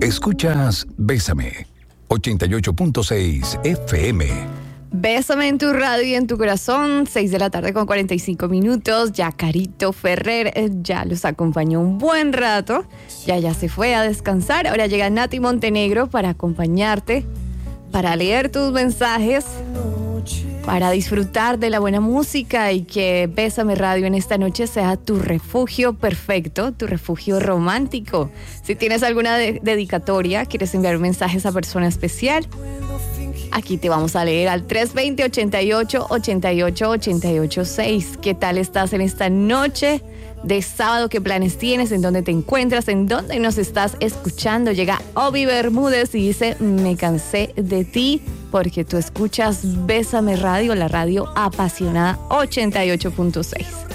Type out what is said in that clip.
Escuchas Bésame, 88.6 FM. Bésame en tu radio y en tu corazón, 6:45 PM. Ya Carito Ferrer ya los acompañó un buen rato. Ya se fue a descansar. Ahora llega Nati Montenegro para acompañarte, para leer tus mensajes, para disfrutar de la buena música y que Bésame Radio en esta noche sea tu refugio perfecto, tu refugio romántico. Si tienes alguna dedicatoria, quieres enviar un mensaje a esa persona especial, aquí te vamos a leer al 320-88-88-886. ¿Qué tal estás en esta noche de sábado? ¿Qué planes tienes? ¿En dónde te encuentras? ¿En dónde nos estás escuchando? Llega Obi Bermúdez y dice: me cansé de ti, porque tú escuchas Bésame Radio, la radio apasionada 88.6.